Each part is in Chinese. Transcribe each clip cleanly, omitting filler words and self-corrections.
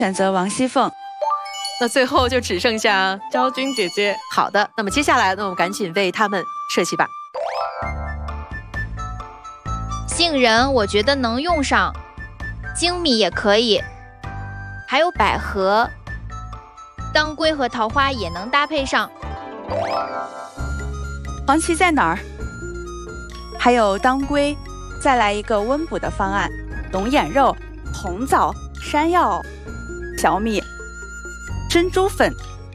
选择王熙凤。 那最后就只剩下昭君姐姐。 好的，那么接下来呢，我们赶紧为他们设计吧。 杏仁我觉得能用上，粳米也可以，还有百合、当归和桃花也能搭配上。 黄芪在哪儿？还有当归，再来一个温补的方案：龙眼肉、红枣、山药、小米、珍珠粉。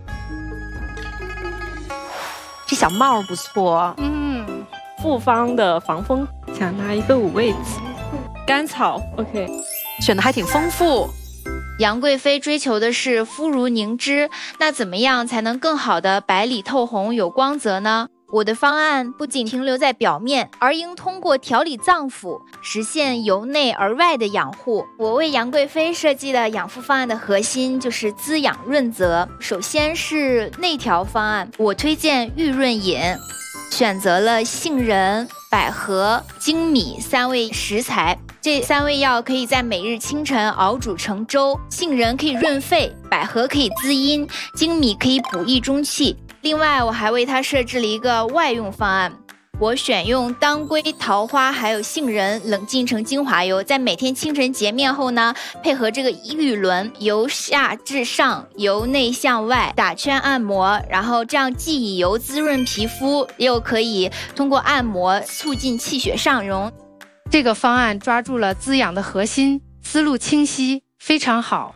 这小帽不错， 复方的防风，想拿一个五味子，甘草 ，OK， 选的还挺丰富。 杨贵妃追求的是肤如凝脂，那怎么样才能更好的白里透红有光泽呢？我的方案不仅停留在表面，而应通过调理脏腑，实现由内而外的养护。我为杨贵妃设计的养肤方案的核心就是滋养润泽。首先是内调方案，我推荐玉润饮，选择了杏仁、百合、粳米3味食材。这3味药可以在每日清晨熬煮成粥，杏仁可以润肺，百合可以滋阴，粳米可以补益中气。另外，我还为它设置了一个外用方案，我选用当归、桃花还有杏仁冷浸成精华油，在每天清晨洁面后呢，配合这个玉轮，由下至上，由内向外打圈按摩，然后这样既以油滋润皮肤，又可以通过按摩促进气血上涌。 这个方案抓住了滋养的核心，思路清晰，非常好。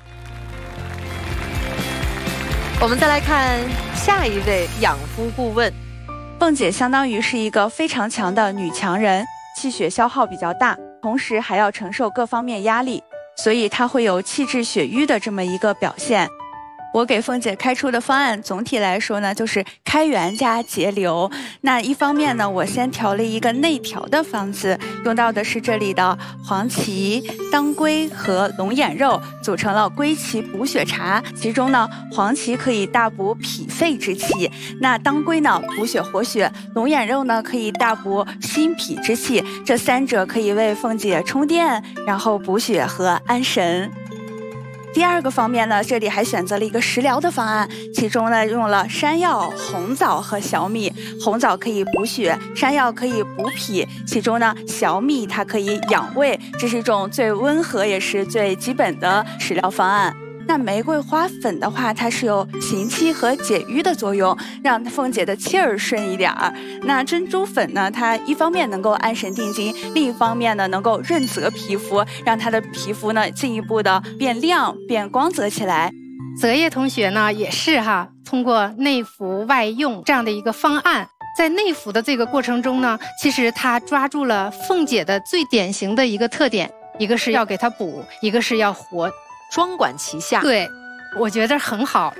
我们再来看下一位养肤顾问。 凤姐相当于是一个非常强的女强人，气血消耗比较大，同时还要承受各方面压力，所以她会有气滞血瘀的这么一个表现。我给凤姐开出的方案总体来说呢，就是开源加节流。那一方面呢，我先调了一个内调的方子，用到的是这里的黄芪、当归和龙眼肉，组成了归芪补血茶。其中呢，黄芪可以大补脾肺之气，那当归呢补血活血，龙眼肉呢可以大补心脾之气。这3者可以为凤姐充电，然后补血和安神。第二个方面呢，这里还选择了一个食疗的方案，其中呢用了山药、红枣和小米。红枣可以补血，山药可以补脾，其中呢小米它可以养胃，这是一种最温和也是最基本的食疗方案。那玫瑰花粉的话，它是有行气和解郁的作用，让凤姐的气儿顺一点儿。那珍珠粉呢，它一方面能够安神定惊，另一方面呢能够润泽皮肤，让她的皮肤呢进一步的变亮、变光泽起来。 泽叶同学呢也是通过内服外用这样的一个方案，在内服的这个过程中呢，其实他抓住了凤姐的最典型的一个特点，一个是要给她补，一个是要活。 双管齐下， 对，我觉得很好。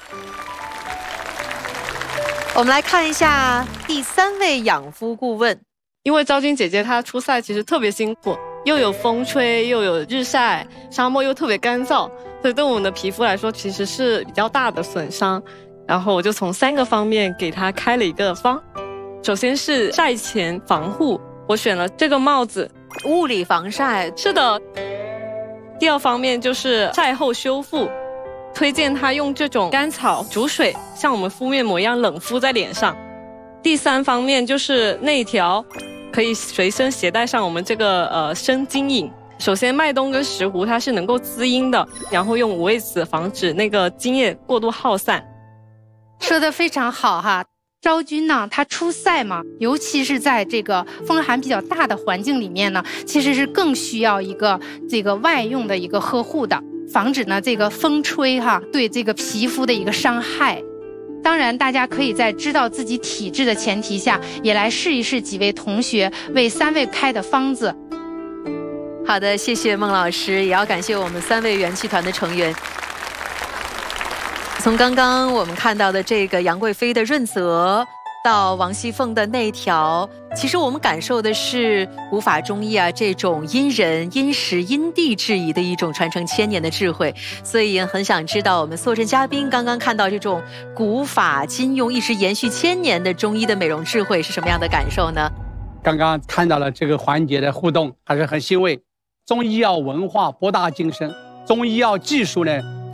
我们来看一下第3位养肤顾问。 因为昭君姐姐她出赛其实特别辛苦，又有风吹，又有日晒，沙漠又特别干燥，所以对我们的皮肤来说其实是比较大的损伤。然后我就从3个方面给她开了一个方。首先是晒前防护，我选了这个帽子， 物理防晒， 是的。第二方面就是晒后修复，推荐她用这种甘草煮水，像我们敷面膜一样冷敷在脸上。第3方面就是内调，可以随身携带上我们这个生津饮。首先麦冬跟石斛它是能够滋阴的，然后用五味子防止那个津液过度耗散。 说得非常好昭君呢，她出赛嘛，尤其是在这个风寒比较大的环境里面呢，其实是更需要一个这个外用的一个呵护的，防止呢这个风吹对这个皮肤的一个伤害。当然，大家可以在知道自己体质的前提下，也来试一试几位同学为3位开的方子。 好的，谢谢孟老师，也要感谢我们3位元气团的成员。从刚刚我们看到的这个杨贵妃的润泽，到王熙凤的内调，其实我们感受的是古法中医这种因人因时因地制宜的一种传承1000年的智慧。所以很想知道我们坐镇嘉宾刚刚看到这种古法今用一直延续1000年的中医的美容智慧是什么样的感受呢？ 刚刚看到了这个环节的互动，还是很欣慰。中医药文化博大精深，中医药技术呢